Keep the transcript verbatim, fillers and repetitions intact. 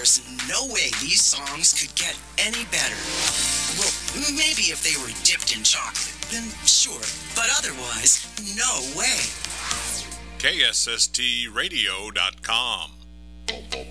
There's no way these songs could get any better. Well, maybe if they were dipped in chocolate, then sure. But otherwise, no way. K S S T radio dot com